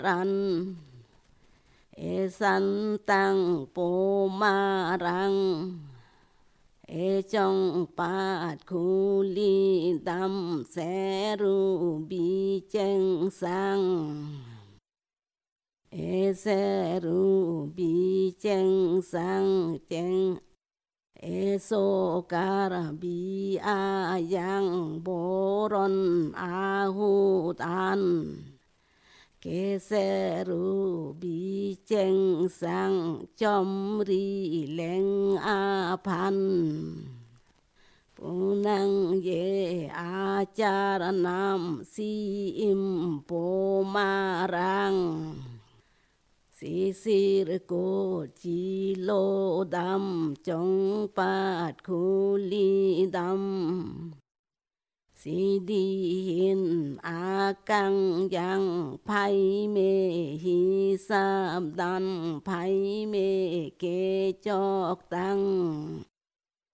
รันเอสันตังโปมารังเอจงปาดคูลีดำแสรูบีเจงสังเอเสรูบีเจงสังเจงเอโซการบีอายังโบรอนอาหูตันเกเสรูบีเจงสังจอมรีเลงอาพันปุนังเยอาจารนามสีอิมโปมารังสีสิรโกจีโลดำจงปาดคูลีดำสีดีหินอากังยังไพเมหิสามดันไพเมเกจอกตัง